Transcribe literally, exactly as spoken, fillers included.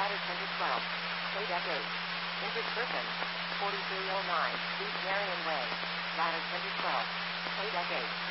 ladder tender twelve. Play deck eight. Injured person. forty-three oh nine, East Marion Way. Ladder tender twelve. Play deck eight.